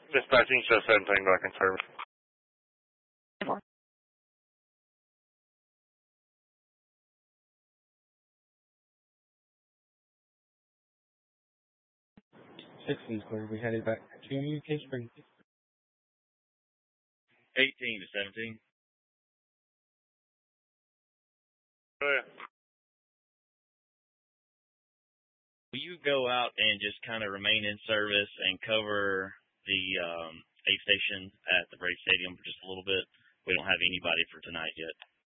Dispatching show 17 back in service. Sixteen clear. We headed back to Case Spring. 18 to 17. Oh, yeah. Will you go out and just kind of remain in service and cover the aid station at the Braves Stadium for just a little bit? We don't have anybody for tonight yet.